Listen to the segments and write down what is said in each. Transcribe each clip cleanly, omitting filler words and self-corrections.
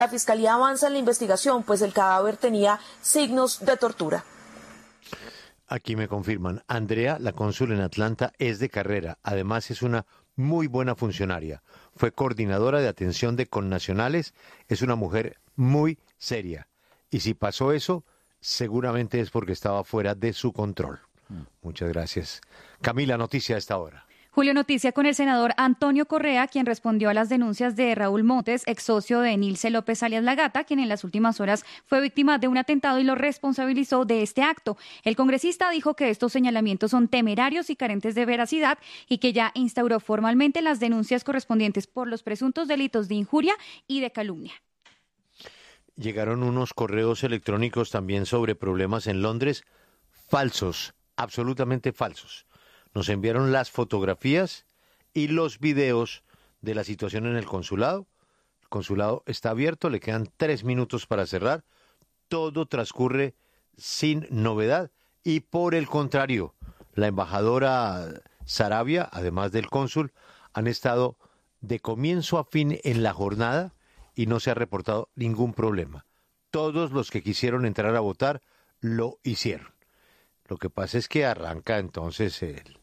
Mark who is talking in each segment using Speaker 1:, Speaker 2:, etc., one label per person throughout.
Speaker 1: La Fiscalía avanza en la investigación, pues el cadáver tenía signos de tortura.
Speaker 2: Aquí me confirman, Andrea, la cónsul en Atlanta, es de carrera. Además es una muy buena funcionaria. Fue coordinadora de atención de connacionales. Es una mujer muy seria. Y si pasó eso, seguramente es porque estaba fuera de su control. Muchas gracias. Camila, noticia a esta hora.
Speaker 3: Julio, noticia con el senador Antonio Correa, quien respondió a las denuncias de Raúl Montes, ex socio de Nilce López alias La Gata, quien en las últimas horas fue víctima de un atentado y lo responsabilizó de este acto. El congresista dijo que estos señalamientos son temerarios y carentes de veracidad y que ya instauró formalmente las denuncias correspondientes por los presuntos delitos de injuria y de calumnia.
Speaker 2: Llegaron unos correos electrónicos también sobre problemas en Londres, falsos, absolutamente falsos. Nos enviaron las fotografías y los videos de la situación en el consulado. El consulado está abierto, le quedan 3 minutos para cerrar. Todo transcurre sin novedad y por el contrario, la embajadora Sarabia, además del cónsul, han estado de comienzo a fin en la jornada y no se ha reportado ningún problema. Todos los que quisieron entrar a votar lo hicieron. Lo que pasa es que arranca entonces el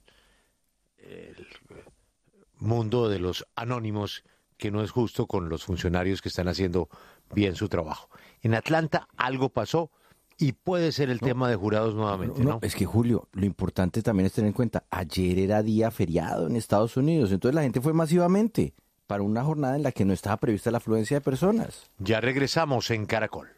Speaker 2: mundo de los anónimos, que no es justo con los funcionarios que están haciendo bien su trabajo. En Atlanta algo pasó y puede ser el tema de jurados nuevamente, ¿no?
Speaker 4: Es que, Julio, lo importante también es tener en cuenta, ayer era día feriado en Estados Unidos, entonces la gente fue masivamente para una jornada en la que no estaba prevista la afluencia de personas.
Speaker 2: Ya regresamos en Caracol.